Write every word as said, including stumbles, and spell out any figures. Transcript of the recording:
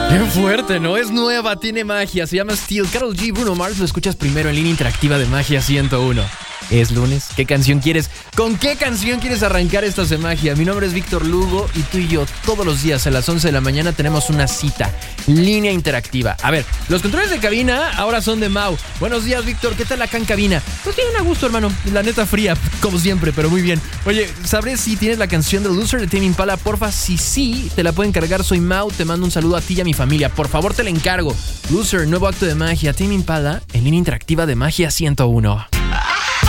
Qué fuerte, ¿no? Es nueva, tiene magia, se llama Steel. Karol G, Bruno Mars, lo escuchas primero en línea interactiva de Magia ciento uno. Es lunes, ¿qué canción quieres? ¿Con qué canción quieres arrancar esta magia? Mi nombre es Víctor Lugo y tú y yo todos los días a las once de la mañana tenemos una cita, línea interactiva. A ver, los controles de cabina ahora son de Mau. Buenos días, Víctor, ¿qué tal acá en cabina? Pues bien, a gusto, hermano, la neta fría, como siempre, pero muy bien. Oye, ¿sabré si tienes la canción de Loser de Tame Impala? Porfa, si sí, te la pueden cargar. Soy Mau, te mando un saludo a ti y a mi familia. Por favor, te la encargo. Loser, nuevo acto de magia, Tame Impala en línea interactiva de Magia ciento uno.